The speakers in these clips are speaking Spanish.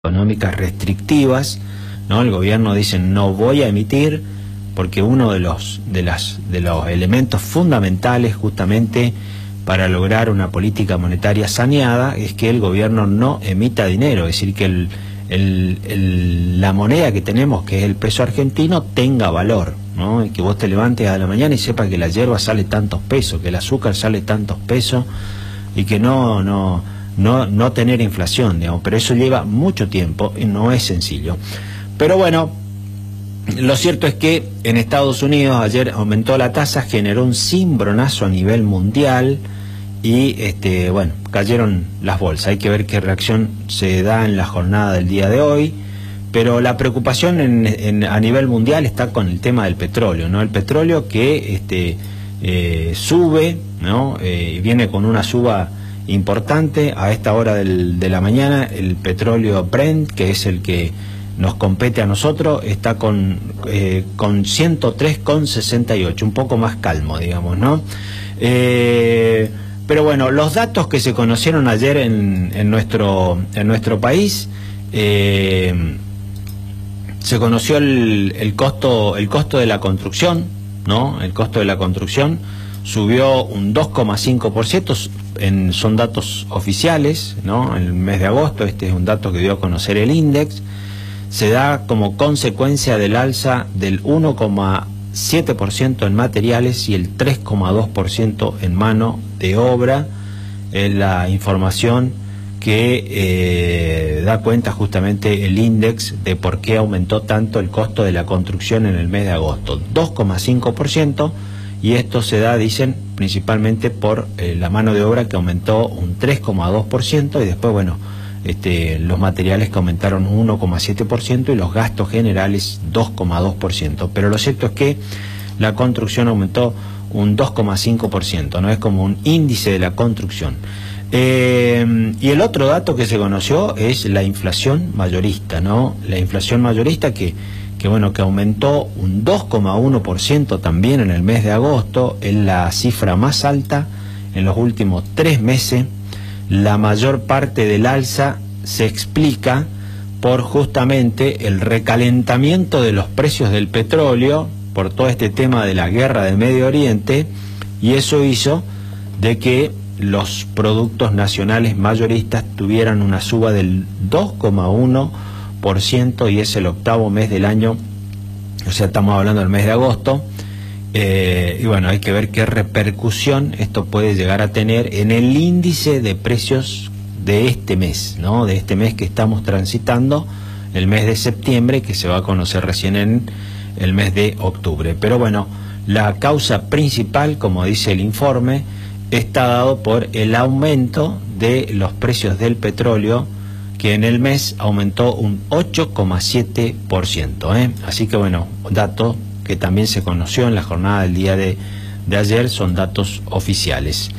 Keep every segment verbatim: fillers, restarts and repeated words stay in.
económicas restrictivas, ¿no? El gobierno dice no voy a emitir porque uno de los de las de los elementos fundamentales justamente para lograr una política monetaria saneada es que el gobierno no emita dinero, es decir, que el, el, el, la moneda que tenemos, que es el peso argentino, tenga valor, ¿no? Y que vos te levantes a la mañana y sepas que la hierba sale tantos pesos, que el azúcar sale tantos pesos y que no no No, no tener inflación, digamos, pero eso lleva mucho tiempo y no es sencillo. Pero bueno, lo cierto es que en Estados Unidos ayer aumentó la tasa, generó un cimbronazo a nivel mundial y este bueno, cayeron las bolsas. Hay que ver qué reacción se da en la jornada del día de hoy, pero la preocupación en, en, a nivel mundial está con el tema del petróleo, ¿no? El petróleo que este eh, sube, ¿no? Eh, viene con una suba importante a esta hora del, de la mañana. El petróleo Brent, que es el que nos compete a nosotros, está con eh, con ciento tres con sesenta y ocho, un poco más calmo, digamos, ¿no? Eh, pero bueno, los datos que se conocieron ayer en, en nuestro en nuestro país, eh, se conoció el, el costo el costo de la construcción, ¿no? El costo de la construcción subió un dos coma cinco por ciento, en, son datos oficiales, ¿no? En el mes de agosto, este es un dato que dio a conocer el INDEX, se da como consecuencia del alza del uno coma siete por ciento en materiales y el tres coma dos por ciento en mano de obra. Es la información que eh, da cuenta justamente el INDEX de por qué aumentó tanto el costo de la construcción en el mes de agosto, dos coma cinco por ciento. Y esto se da, dicen, principalmente por eh, la mano de obra, que aumentó un tres coma dos por ciento, y después, bueno, este, los materiales que aumentaron un uno coma siete por ciento y los gastos generales dos coma dos por ciento. Pero lo cierto es que la construcción aumentó un dos coma cinco por ciento, ¿no? Es como un índice de la construcción. Eh, y el otro dato que se conoció es la inflación mayorista, ¿no? La inflación mayorista que... que bueno, que aumentó un dos coma uno por ciento también en el mes de agosto, es la cifra más alta en los últimos tres meses. La mayor parte del alza se explica por justamente el recalentamiento de los precios del petróleo, por todo este tema de la guerra del Medio Oriente, y eso hizo de que los productos nacionales mayoristas tuvieran una suba del dos coma uno por ciento por ciento, y es el octavo mes del año, o sea, estamos hablando del mes de agosto, eh, y bueno, hay que ver qué repercusión esto puede llegar a tener en el índice de precios de este mes, ¿no? De este mes que estamos transitando, el mes de septiembre, que se va a conocer recién en el mes de octubre. Pero bueno, la causa principal, como dice el informe, está dado por el aumento de los precios del petróleo, que en el mes aumentó un ocho coma siete por ciento, ¿eh? Así que bueno, dato que también se conoció en la jornada del día de, de ayer, son datos oficiales.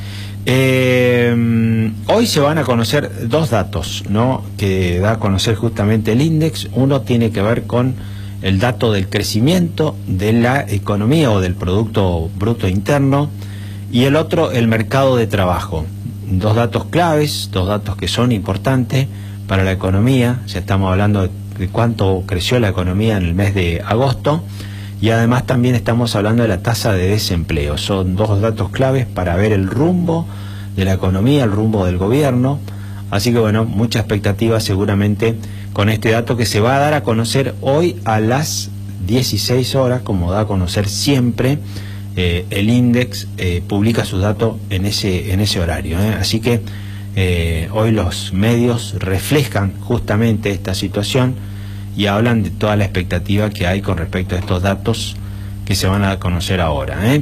Eh, hoy se van a conocer dos datos, ¿no?, que da a conocer justamente el INDEX. Uno tiene que ver con el dato del crecimiento de la economía o del Producto Bruto Interno, y el otro el mercado de trabajo. Dos datos claves, dos datos que son importantes para la economía. Ya estamos hablando de cuánto creció la economía en el mes de agosto, y además también estamos hablando de la tasa de desempleo. Son dos datos claves para ver el rumbo de la economía, el rumbo del gobierno. Así que bueno, mucha expectativa seguramente con este dato, que se va a dar a conocer hoy a las dieciséis horas, como da a conocer siempre. Eh, el INDEX eh, publica sus datos en ese, en ese horario, ¿eh? Así que Eh, hoy los medios reflejan justamente esta situación y hablan de toda la expectativa que hay con respecto a estos datos que se van a conocer ahora, ¿eh?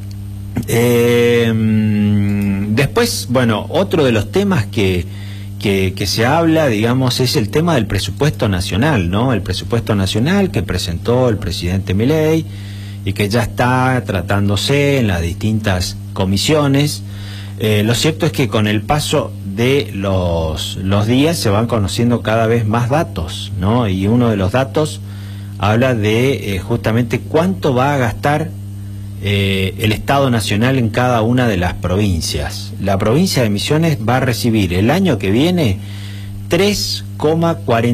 Eh, después, bueno, otro de los temas que, que, que se habla, digamos, es el tema del presupuesto nacional, ¿no? El presupuesto nacional que presentó el presidente Milei y que ya está tratándose en las distintas comisiones. Eh, lo cierto es que con el paso de los, los días se van conociendo cada vez más datos, ¿no? Y uno de los datos habla de eh, justamente cuánto va a gastar eh, el Estado Nacional en cada una de las provincias. La provincia de Misiones va a recibir el año que viene tres coma cuarenta